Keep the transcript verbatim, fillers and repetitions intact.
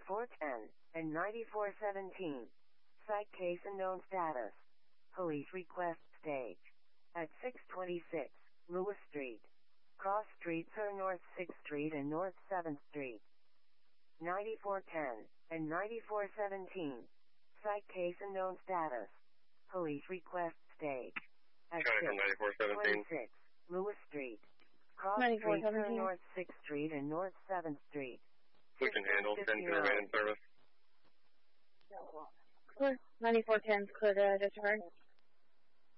ninety-four ten and ninety-four seventeen. Site case unknown status. Police request stage. At six twenty-six, Lewis Street. Cross streets are North sixth Street and North seventh Street. ninety-four ten and ninety-four seventeen. Site case unknown status. Police request stage. At six twenty-six, Lewis Street. Cross streets are North sixth Street and North seventh Street. We can handle ten to remain in service. ninety-four ten, clear to discharge.